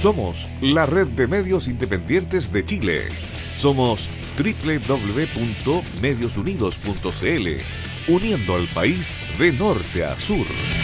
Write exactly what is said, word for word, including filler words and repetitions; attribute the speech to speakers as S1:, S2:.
S1: Somos la red de medios independientes de Chile. Somos doble u doble u doble u punto medios unidos punto c l, uniendo al país de norte a sur.